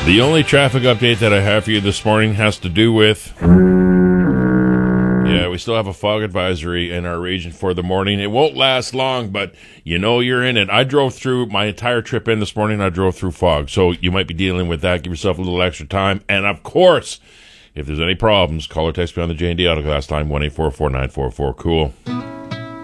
The only traffic update that I have for you this morning has to do with... Yeah, we still have a fog advisory in our region for the morning. It won't last long, but you know you're in it. I drove through my entire trip in this morning. I drove through fog, so you might be dealing with that. Give yourself a little extra time. And, of course, if there's any problems, call or text me on the J&D Autoglass line, 1-844-944-COOL.